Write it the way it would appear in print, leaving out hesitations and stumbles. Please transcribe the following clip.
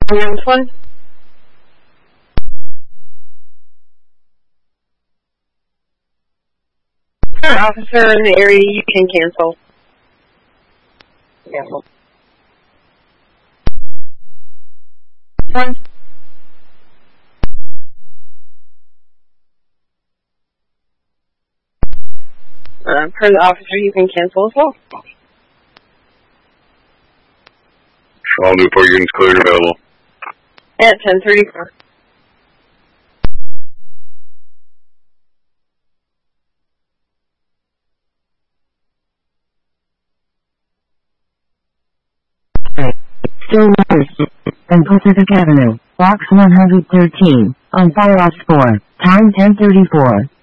This one? Officer in the area, you can cancel. Cancel. One. Per the officer, you can cancel as well. All Newport units clear and available. At 10:34. Still Waters and Pacific Avenue, Box 113, on Firehouse 4, time 10:34.